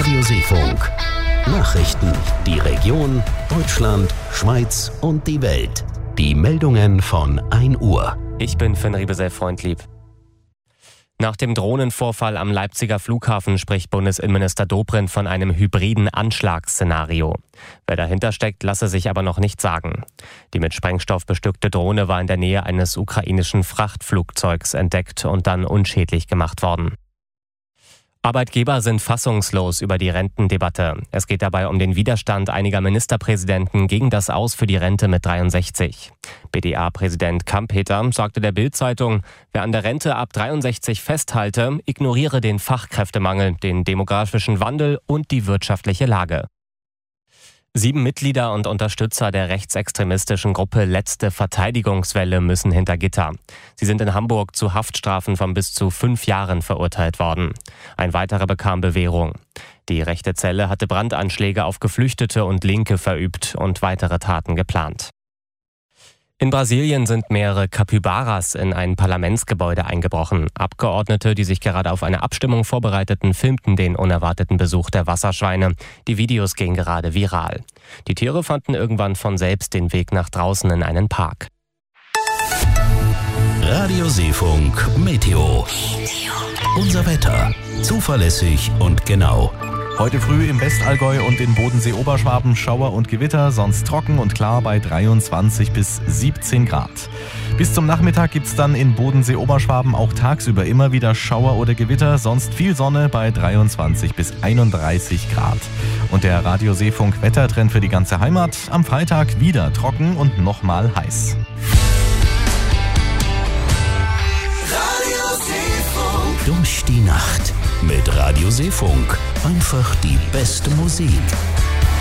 Radioseefunk. Nachrichten, die Region, Deutschland, Schweiz und die Welt. Die Meldungen von 1 Uhr. Ich bin Finn Riebesell-Freundlieb. Nach dem Drohnenvorfall am Leipziger Flughafen spricht Bundesinnenminister Dobrindt von einem hybriden Anschlagsszenario. Wer dahinter steckt, lasse sich aber noch nicht sagen. Die mit Sprengstoff bestückte Drohne war in der Nähe eines ukrainischen Frachtflugzeugs entdeckt und dann unschädlich gemacht worden. Arbeitgeber sind fassungslos über die Rentendebatte. Es geht dabei um den Widerstand einiger Ministerpräsidenten gegen das Aus für die Rente mit 63. BDA-Präsident Kampeter sagte der Bild-Zeitung, wer an der Rente ab 63 festhalte, ignoriere den Fachkräftemangel, den demografischen Wandel und die wirtschaftliche Lage. 7 Mitglieder und Unterstützer der rechtsextremistischen Gruppe Letzte Verteidigungswelle müssen hinter Gitter. Sie sind in Hamburg zu Haftstrafen von bis zu 5 Jahren verurteilt worden. Ein weiterer bekam Bewährung. Die rechte Zelle hatte Brandanschläge auf Geflüchtete und Linke verübt und weitere Taten geplant. In Brasilien sind mehrere Capybaras in ein Parlamentsgebäude eingebrochen. Abgeordnete, die sich gerade auf eine Abstimmung vorbereiteten, filmten den unerwarteten Besuch der Wasserschweine. Die Videos gehen gerade viral. Die Tiere fanden irgendwann von selbst den Weg nach draußen in einen Park. Radioseefunk Meteo. Unser Wetter. Zuverlässig und genau. Heute früh im Westallgäu und in Bodensee-Oberschwaben Schauer und Gewitter, sonst trocken und klar bei 23 bis 17 Grad. Bis zum Nachmittag gibt's dann in Bodensee-Oberschwaben auch tagsüber immer wieder Schauer oder Gewitter, sonst viel Sonne bei 23 bis 31 Grad. Und der Radioseefunk-Wettertrend für die ganze Heimat: am Freitag wieder trocken und nochmal heiß. Durch die Nacht mit Radioseefunk. Einfach die beste Musik.